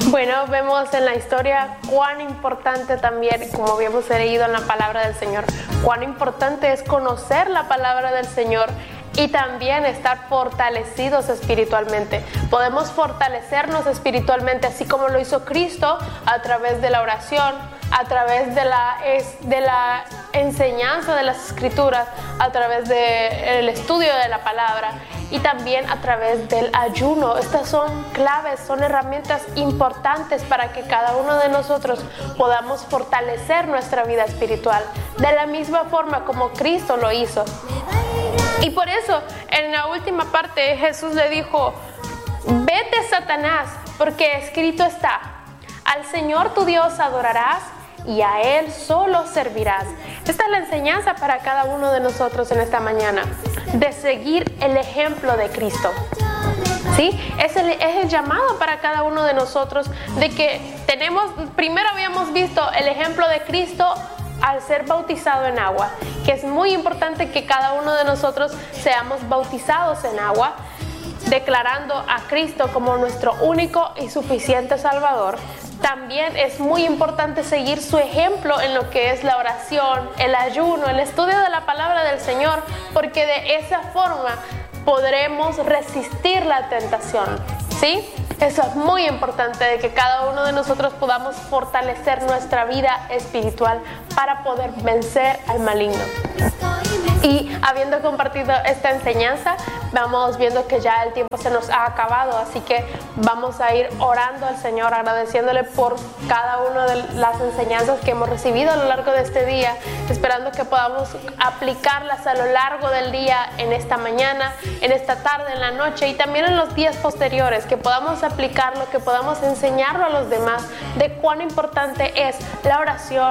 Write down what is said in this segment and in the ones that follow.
Bueno, vemos en la historia cuán importante también, como habíamos leído en la palabra del Señor, cuán importante es conocer la palabra del Señor y también estar fortalecidos espiritualmente. Podemos fortalecernos espiritualmente, así como lo hizo Cristo, a través de la oración, a través de la enseñanza de las Escrituras, a través del estudio de la palabra y también a través del ayuno. Estas son claves, son herramientas importantes para que cada uno de nosotros podamos fortalecer nuestra vida espiritual de la misma forma como Cristo lo hizo. Y por eso en la última parte Jesús le dijo: vete, Satanás, porque escrito está: al Señor tu Dios adorarás y a Él solo servirás. Esta es la enseñanza para cada uno de nosotros en esta mañana, de seguir el ejemplo de Cristo. ¿Sí? Es el llamado para cada uno de nosotros de que primero habíamos visto el ejemplo de Cristo al ser bautizado en agua, que es muy importante que cada uno de nosotros seamos bautizados en agua, declarando a Cristo como nuestro único y suficiente Salvador. También es muy importante seguir su ejemplo en lo que es la oración, el ayuno, el estudio de la palabra del Señor, porque de esa forma podremos resistir la tentación, ¿sí? Eso es muy importante, de que cada uno de nosotros podamos fortalecer nuestra vida espiritual para poder vencer al maligno. Y habiendo compartido esta enseñanza, vamos viendo que ya el tiempo se nos ha acabado, así que vamos a ir orando al Señor, agradeciéndole por cada una de las enseñanzas que hemos recibido a lo largo de este día, esperando que podamos aplicarlas a lo largo del día, en esta mañana, en esta tarde, en la noche y también en los días posteriores, que podamos aplicarlo, que podamos enseñarlo a los demás de cuán importante es la oración,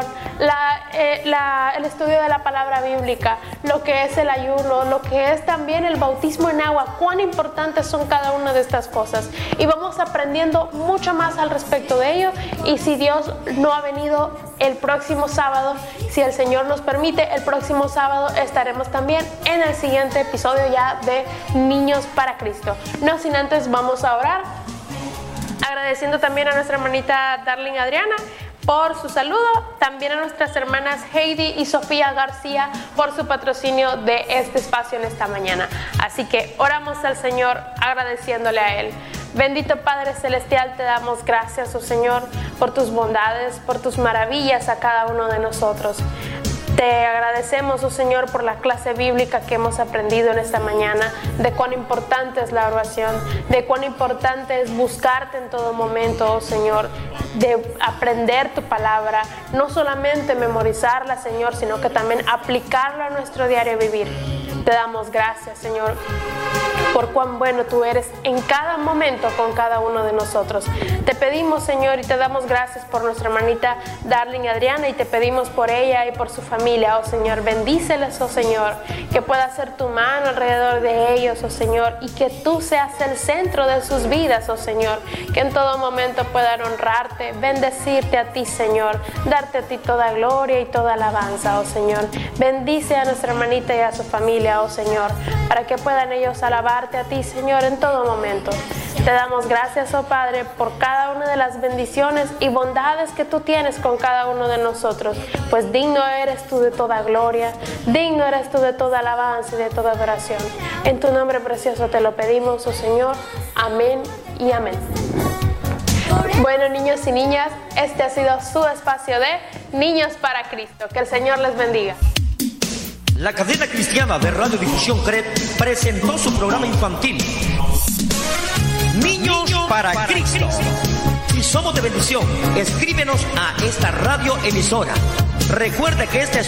el estudio de la palabra bíblica, lo que es el ayuno, lo que es también el bautismo en agua, cuán importantes son cada una de estas cosas. Y vamos aprendiendo mucho más al respecto de ello, y si Dios no ha venido el próximo sábado, si el Señor nos permite, el próximo sábado estaremos también en el siguiente episodio ya de Niños para Cristo. No sin antes vamos a orar, agradeciendo también a nuestra hermanita Darling Adriana por su saludo, también a nuestras hermanas Heidi y Sofía García por su patrocinio de este espacio en esta mañana. Así que oramos al Señor agradeciéndole a Él. Bendito Padre Celestial, te damos gracias, oh Señor, por tus bondades, por tus maravillas a cada uno de nosotros. Te agradecemos, oh Señor, por la clase bíblica que hemos aprendido en esta mañana, de cuán importante es la oración, de cuán importante es buscarte en todo momento, oh Señor, de aprender tu palabra, no solamente memorizarla, Señor, sino que también aplicarla a nuestro diario vivir. Te damos gracias, Señor, por cuán bueno tú eres en cada momento con cada uno de nosotros. Te pedimos, Señor, y te damos gracias por nuestra hermanita Darling Adriana, y te pedimos por ella y por su familia, oh Señor. Bendíceles, oh Señor, que pueda ser tu mano alrededor de ellos, oh Señor, y que tú seas el centro de sus vidas, oh Señor, que en todo momento puedan honrarte, bendecirte a ti, Señor, darte a ti toda gloria y toda alabanza, oh Señor. Bendice a nuestra hermanita y a su familia, oh Señor, para que puedan ellos alabarte a ti, Señor, en todo momento. Te damos gracias, oh Padre, por cada una de las bendiciones y bondades que tú tienes con cada uno de nosotros, pues digno eres tú de toda gloria, digno eres tú de toda alabanza y de toda adoración. En tu nombre precioso te lo pedimos, oh Señor. Amén y amén. Bueno, niños y niñas, este ha sido su espacio de Niños para Cristo. Que el Señor les bendiga. La cadena cristiana de radiodifusión CRED presentó su programa infantil Niños para Cristo. Si somos de bendición, escríbenos a esta radioemisora. Recuerde que este